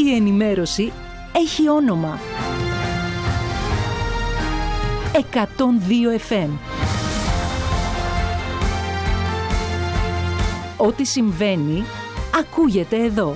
Η ενημέρωση έχει όνομα. 102 FM. Ό,τι συμβαίνει, ακούγεται εδώ.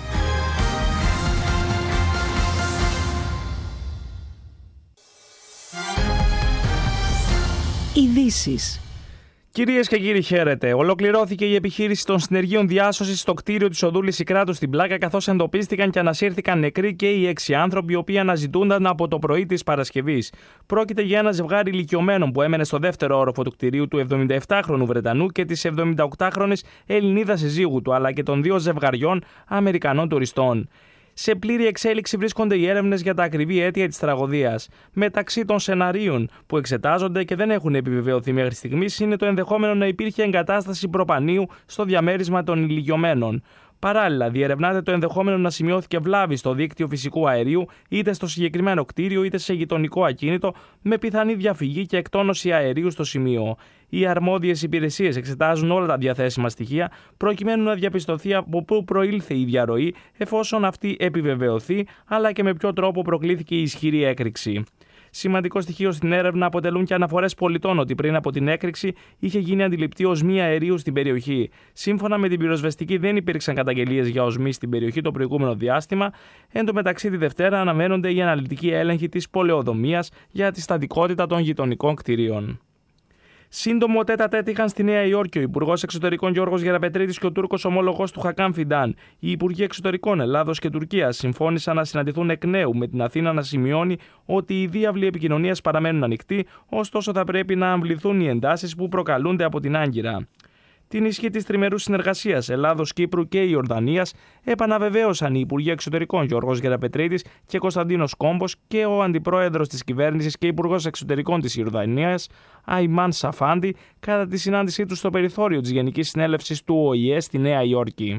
Ειδήσεις. Κυρίες και κύριοι, χαίρετε. Ολοκληρώθηκε η επιχείρηση των συνεργείων διάσωσης στο κτίριο της οδού Λυσικράτου στην Πλάκα, καθώς εντοπίστηκαν και ανασύρθηκαν νεκροί και οι 6 άνθρωποι, οι οποίοι αναζητούνταν από το πρωί της Παρασκευής. Πρόκειται για ένα ζευγάρι ηλικιωμένων που έμενε στο δεύτερο όροφο του κτηρίου του 77χρονου Βρετανού και της 78χρονης Ελληνίδας συζύγου του, αλλά και των 2 ζευγαριών Αμερικανών τουριστών. Σε πλήρη εξέλιξη βρίσκονται οι έρευνες για τα ακριβή αίτια της τραγωδίας. Μεταξύ των σεναρίων που εξετάζονται και δεν έχουν επιβεβαιωθεί μέχρι στιγμής είναι το ενδεχόμενο να υπήρχε εγκατάσταση προπανίου στο διαμέρισμα των ηλικιωμένων. Παράλληλα, διερευνάται το ενδεχόμενο να σημειώθηκε βλάβη στο δίκτυο φυσικού αερίου είτε στο συγκεκριμένο κτίριο είτε σε γειτονικό ακίνητο, με πιθανή διαφυγή και εκτόνωση αερίου στο σημείο. Οι αρμόδιες υπηρεσίες εξετάζουν όλα τα διαθέσιμα στοιχεία προκειμένου να διαπιστωθεί από πού προήλθε η διαρροή, εφόσον αυτή επιβεβαιωθεί, αλλά και με ποιο τρόπο προκλήθηκε η ισχυρή έκρηξη. Σημαντικό στοιχείο στην έρευνα αποτελούν και αναφορές πολιτών ότι πριν από την έκρηξη είχε γίνει αντιληπτή οσμή αερίου στην περιοχή. Σύμφωνα με την πυροσβεστική, δεν υπήρξαν καταγγελίες για οσμή στην περιοχή το προηγούμενο διάστημα. Εν τω μεταξύ, τη Δευτέρα αναμένονται οι αναλυτικοί έλεγχοι της πολεοδομίας για τη στατικότητα των γειτονικών κτηρίων. Σύντομο τέτα-τέτ είχαν στη Νέα Υόρκη ο Υπουργός Εξωτερικών Γιώργος Γεραπετρίτης και ο Τούρκος ομόλογος του Χακάν Φιντάν. Οι Υπουργοί Εξωτερικών Ελλάδος και Τουρκίας συμφώνησαν να συναντηθούν εκ νέου, με την Αθήνα να σημειώνει ότι οι διάβλοι επικοινωνίας παραμένουν ανοιχτοί, ωστόσο θα πρέπει να αμβληθούν οι εντάσεις που προκαλούνται από την Άγκυρα. Την ισχύ της τριμερούς συνεργασίας Ελλάδος, Κύπρου και Ιορδανίας επαναβεβαίωσαν οι Υπουργοί Εξωτερικών Γιώργος Γεραπετρίτης και Κωνσταντίνος Κόμπος και ο Αντιπρόεδρος της Κυβέρνησης και Υπουργός Εξωτερικών της Ιορδανίας, Αϊμάν Σαφάντι, κατά τη συνάντησή τους στο περιθώριο της Γενικής Συνέλευσης του ΟΗΕ στη Νέα Υόρκη.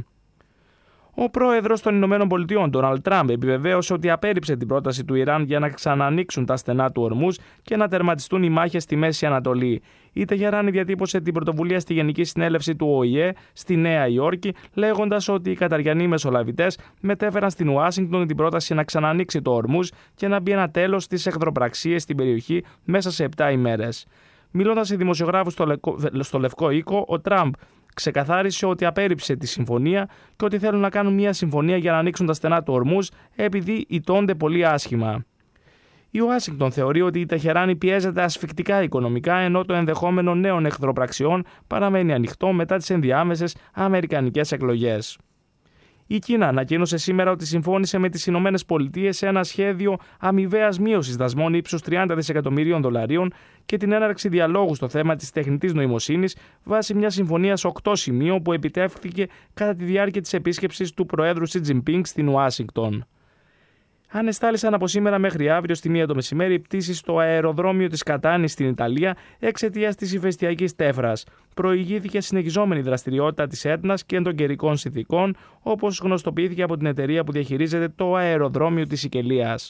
Ο πρόεδρος των Ηνωμένων Πολιτειών, Ντόναλντ Τραμπ, επιβεβαίωσε ότι απέρριψε την πρόταση του Ιράν για να ξανανοίξουν τα στενά του Ορμούζ και να τερματιστούν οι μάχες στη Μέση Ανατολή. Η Τεχεράνη διατύπωσε την πρωτοβουλία στη Γενική Συνέλευση του ΟΗΕ στη Νέα Υόρκη, λέγοντας ότι οι καταριανοί μεσολαβητές μετέφεραν στην Ουάσιγκτον την πρόταση να ξανανοίξει το Ορμούζ και να μπει ένα τέλος στις εχθροπραξίες στην περιοχή μέσα σε 7 ημέρες. Μιλώντας σε δημοσιογράφους στο Λευκό Οίκο, ο Τραμπ ξεκαθάρισε ότι απέρριψε τη συμφωνία και ότι θέλουν να κάνουν μια συμφωνία για να ανοίξουν τα στενά του Ορμούζ επειδή ηττώνται πολύ άσχημα. Η Ουάσιγκτον θεωρεί ότι η Τεχεράνη πιέζεται ασφικτικά οικονομικά, ενώ το ενδεχόμενο νέων εχθροπραξιών παραμένει ανοιχτό μετά τις ενδιάμεσες αμερικανικές εκλογές. Η Κίνα ανακοίνωσε σήμερα ότι συμφώνησε με τις Ηνωμένες Πολιτείες σε ένα σχέδιο αμοιβαίας μείωσης δασμών ύψους $30 δισεκατομμυρίων και την έναρξη διαλόγου στο θέμα της τεχνητής νοημοσύνης βάσει μιας συμφωνίας 8 σημείων που επιτεύχθηκε κατά τη διάρκεια της επίσκεψης του Προέδρου Σι Τζινπίνγκ στην Ουάσιγκτον. Ανεστάλησαν από σήμερα μέχρι αύριο στη 1 το μεσημέρι πτήσεις στο αεροδρόμιο της Κατάνης στην Ιταλία εξαιτίας της ηφαιστειακής τέφρας. Προηγήθηκε συνεχιζόμενη δραστηριότητα της έρτνας και των καιρικών συνθηκών, όπως γνωστοποιήθηκε από την εταιρεία που διαχειρίζεται το αεροδρόμιο της Σικελίας.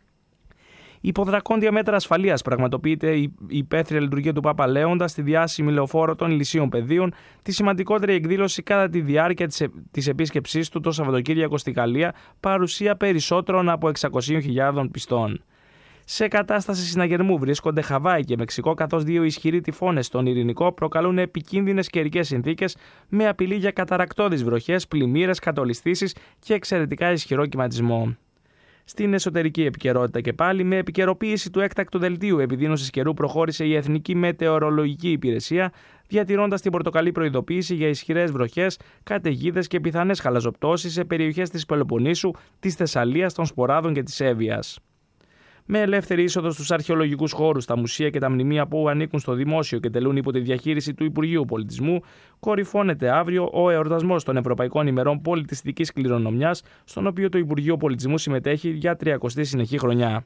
Υπό δρακόντια μέτρα ασφαλείας πραγματοποιείται η υπαίθρια λειτουργία του Πάπα Λέοντα στη διάσημη λεωφόρο των Ηλυσίων Πεδίων, τη σημαντικότερη εκδήλωση κατά τη διάρκεια της επίσκεψής του το Σαββατοκύριακο στη Γαλλία, παρουσία περισσότερων από 600.000 πιστών. Σε κατάσταση συναγερμού βρίσκονται Χαβάη και Μεξικό, καθώς 2 ισχυροί τυφώνες στον Ειρηνικό προκαλούν επικίνδυνες καιρικές συνθήκες με απειλή για καταρρακτώδεις βροχές, πλημμύρες, κατολιστήσεις και εξαιρετικά ισχυρό κυματισμό. Στην εσωτερική επικαιρότητα και πάλι, με επικαιροποίηση του έκτακτου δελτίου επιδείνωσης καιρού προχώρησε η Εθνική Μετεωρολογική Υπηρεσία, διατηρώντας την πορτοκαλί προειδοποίηση για ισχυρές βροχές, καταιγίδες και πιθανές χαλαζοπτώσεις σε περιοχές της Πελοποννήσου, της Θεσσαλίας, των Σποράδων και της Εύβοιας. Με ελεύθερη είσοδο στους αρχαιολογικούς χώρους, τα μουσεία και τα μνημεία που ανήκουν στο δημόσιο και τελούν υπό τη διαχείριση του Υπουργείου Πολιτισμού, κορυφώνεται αύριο ο εορτασμός των Ευρωπαϊκών ημερών πολιτιστικής κληρονομιάς, στον οποίο το Υπουργείο Πολιτισμού συμμετέχει για 30η συνεχή χρονιά.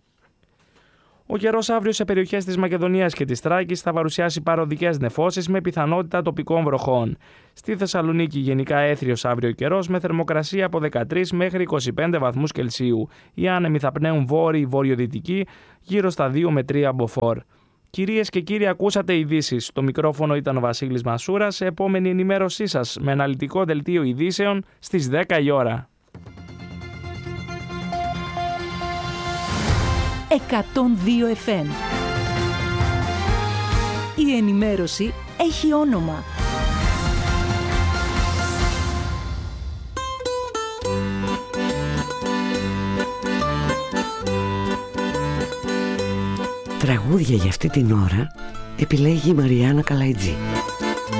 Ο καιρός αύριο σε περιοχές της Μακεδονίας και της Θράκης θα παρουσιάσει παροδικές νεφώσεις με πιθανότητα τοπικών βροχών. Στη Θεσσαλονίκη γενικά έθριος αύριο καιρός με θερμοκρασία από 13 μέχρι 25 βαθμούς Κελσίου. Οι άνεμοι θα πνέουν βόρειοι βορειοδυτικοί γύρω στα 2 με 3 μποφόρ. Κυρίες και κύριοι, ακούσατε ειδήσεις. Το μικρόφωνο ήταν ο Βασίλης Μασούρας. Σε επόμενη ενημέρωσή σας με αναλυτικό δελτίο ειδήσεων στις 10 η ώρα. 102 FM. Η ενημέρωση έχει όνομα. Τραγούδια για αυτή την ώρα επιλέγει η Μαριάννα Καλαϊτζή.